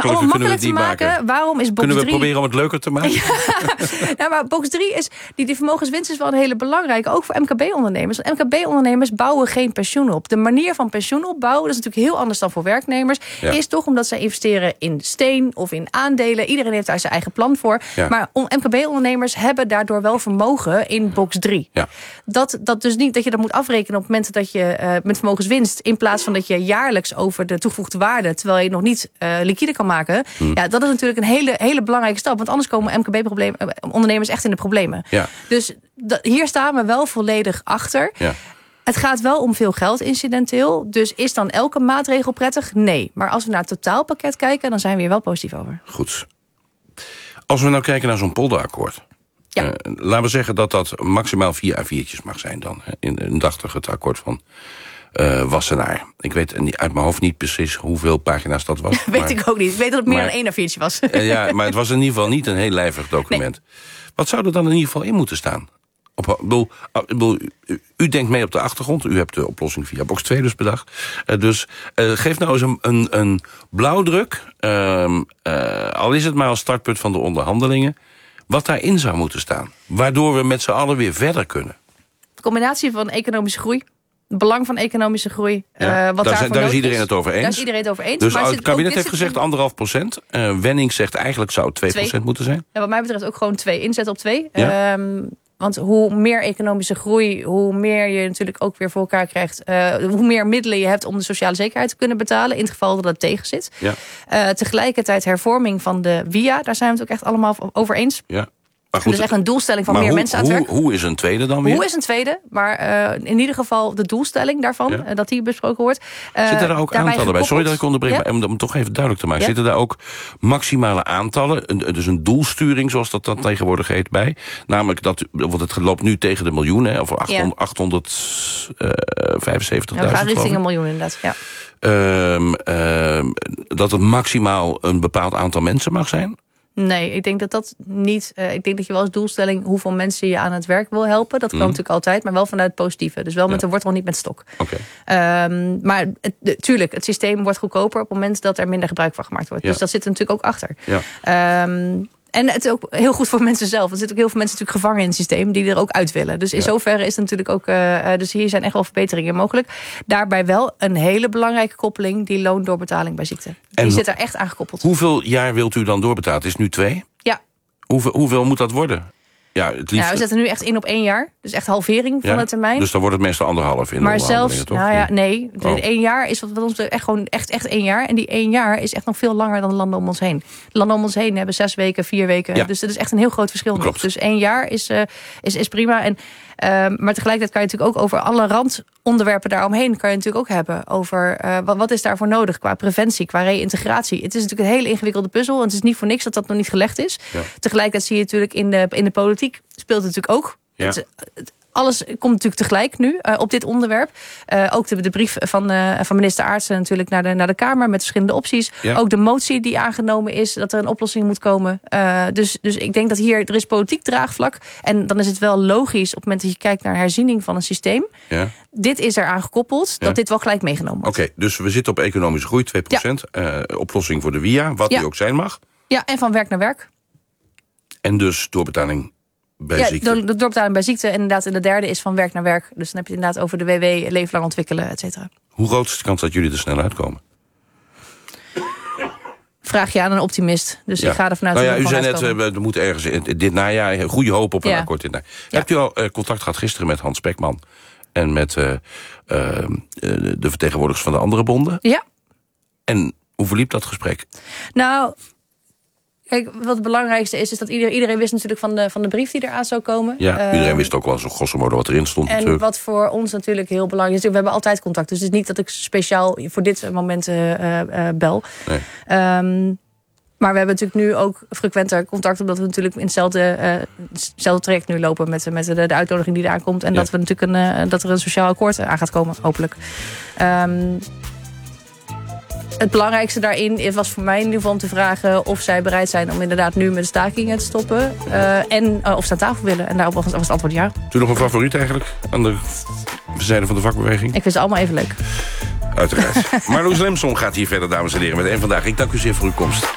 makkelijker kunnen we het niet maken. Waarom is box 3... Kunnen we proberen om het leuker te maken? Nou, maar box 3 is... Die vermogenswinst is wel een hele belangrijke. Ook voor MKB-ondernemers. Want MKB-ondernemers bouwen geen pensioen op. De manier van pensioen opbouwen, dat is natuurlijk heel anders dan voor werknemers. Ja. Is toch omdat zij investeren in steen of in aandelen. Iedereen heeft daar zijn eigen plan voor. Ja. Maar MKB-ondernemers hebben daardoor wel vermogen in box 3. Ja. Dat dus niet dat je dat moet afrekenen op momenten dat je met vermogenswinst, in plaats van dat je jaarlijks over de toegevoegde waarde, terwijl je nog niet liquide kan maken. Ja, dat is natuurlijk een hele belangrijke stap. Want anders komen MKB-ondernemers echt in de problemen. Ja. Dus hier staan we wel volledig achter. Ja. Het gaat wel om veel geld incidenteel. Dus is dan elke maatregel prettig? Nee. Maar als we naar het totaalpakket kijken, dan zijn we hier wel positief over. Goed. Als we nou kijken naar zo'n polderakkoord. Ja. Laten we zeggen dat dat maximaal 4 A4'tjes mag zijn dan. Indachtig het akkoord van Wassenaar. Ik weet uit mijn hoofd niet precies hoeveel pagina's dat was. Weet ik ook niet. Ik weet dat het meer dan 1 A4'tje was. Ja, maar het was in ieder geval niet een heel lijvig document. Nee. Wat zou er dan in ieder geval in moeten staan? U denkt mee op de achtergrond. U hebt de oplossing via box 2 dus bedacht. Dus geef nou eens een blauwdruk. Al is het maar als startpunt van de onderhandelingen. Wat daarin zou moeten staan. Waardoor we met z'n allen weer verder kunnen. De combinatie van economische groei. Het belang van economische groei. Ja, daar is iedereen het over eens. Daar is iedereen het over eens. Dus het kabinet heeft gezegd 1,5%. Wenning zegt eigenlijk zou het 2% moeten zijn. Ja, wat mij betreft ook gewoon 2. Inzet op 2. Ja. Want hoe meer economische groei, hoe meer je natuurlijk ook weer voor elkaar krijgt. Hoe meer middelen je hebt om de sociale zekerheid te kunnen betalen. In het geval dat het tegen zit. Ja. Tegelijkertijd hervorming van de WIA. Daar zijn we het ook echt allemaal over eens. Ja. Goed, dus echt een doelstelling van meer mensen aan het werk. Hoe is een tweede dan weer? Hoe is een tweede? Maar in ieder geval de doelstelling daarvan, dat die besproken wordt. Zitten daar ook aantallen bij? Sorry dat ik onderbreek, maar om het toch even duidelijk te maken. Ja? Zitten daar ook maximale aantallen, dus een doelsturing, zoals dat dan tegenwoordig heet, bij? Namelijk, want het loopt nu tegen de miljoen, hè, of 875.000. We gaan richting een miljoen inderdaad, ja. Dat het maximaal een bepaald aantal mensen mag zijn? Nee, ik denk dat niet... ik denk dat je wel als doelstelling hoeveel mensen je aan het werk wil helpen. Dat kan natuurlijk altijd, maar wel vanuit het positieve. Dus wel met de wortel, niet met stok. Okay. Maar tuurlijk, het systeem wordt goedkoper op het moment dat er minder gebruik van gemaakt wordt. Ja. Dus dat zit er natuurlijk ook achter. Ja. En het is ook heel goed voor mensen zelf. Er zitten ook heel veel mensen natuurlijk gevangen in het systeem die er ook uit willen. Dus in zoverre is het natuurlijk ook... dus hier zijn echt wel verbeteringen mogelijk. Daarbij wel een hele belangrijke koppeling, die loondoorbetaling bij ziekte. Die zit er echt aan gekoppeld. Hoeveel jaar wilt u dan doorbetalen? Het is nu 2? Ja. Hoeveel moet dat worden? Ja, het liefst... we zetten nu echt in op 1 jaar. Dus echt halvering van de termijn. Dus dan wordt het meestal 1,5 in. Maar zelfs, toch? Nou ja, nee. 1 jaar is wat ons echt gewoon echt 1 jaar. En die 1 jaar is echt nog veel langer dan de landen om ons heen. De landen om ons heen hebben 6 weken, 4 weken. Ja. Dus dat is echt een heel groot verschil. Klopt. Dus 1 jaar is prima. En maar tegelijkertijd kan je natuurlijk ook over alle randonderwerpen daaromheen kan je natuurlijk ook hebben over wat is daarvoor nodig qua preventie, qua reïntegratie. Het is natuurlijk een hele ingewikkelde puzzel en het is niet voor niks dat dat nog niet gelegd is. Ja. Tegelijkertijd zie je natuurlijk in de politiek speelt het natuurlijk ook. Ja. Alles komt natuurlijk tegelijk nu op dit onderwerp. Ook de brief van minister Aartsen natuurlijk naar de Kamer met verschillende opties. Ja. Ook de motie die aangenomen is dat er een oplossing moet komen. Dus ik denk dat er is politiek draagvlak. En dan is het wel logisch op het moment dat je kijkt naar herziening van een systeem. Ja. Dit is eraan gekoppeld dat dit wel gelijk meegenomen wordt. Oké, dus we zitten op economische groei, 2%. Ja. Oplossing voor de WIA, wat die ook zijn mag. Ja, en van werk naar werk. En dus doorbetaling bij ziekte. De doorbetaling bij ziekte. En inderdaad, en de derde is van werk naar werk. Dus dan heb je het inderdaad over de WW, leven lang ontwikkelen, et cetera. Hoe groot is de kans dat jullie er snel uitkomen? Vraag je aan een optimist. Dus ik ga er vanuit. Nou ja, u zei net, er moet ergens dit najaar goede hoop op een akkoord dit najaar. Ja. Hebt u al contact gehad gisteren met Hans Spekman en met de vertegenwoordigers van de andere bonden? Ja. En hoe verliep dat gesprek? Nou, kijk, wat het belangrijkste is dat iedereen wist natuurlijk van de brief die eraan zou komen. Ja, iedereen wist ook wel zo grosso modo wat erin stond. En natuurlijk. Wat voor ons natuurlijk heel belangrijk is, we hebben altijd contact. Dus het is niet dat ik speciaal voor dit moment bel. Nee. Maar we hebben natuurlijk nu ook frequenter contact, omdat we natuurlijk in hetzelfde traject nu lopen met de uitnodiging die eraan komt. En dat we natuurlijk dat er een sociaal akkoord aan gaat komen, hopelijk. Het belangrijkste daarin was voor mij in ieder geval om te vragen of zij bereid zijn om inderdaad nu met de stakingen te stoppen. En of ze aan tafel willen. En daarop was het antwoord ja. Heb u nog een favoriet eigenlijk aan de zijde van de vakbeweging? Ik vind ze allemaal even leuk. Uiteraard. Marloes Lemson gaat hier verder, dames en heren, met één vandaag. Ik dank u zeer voor uw komst.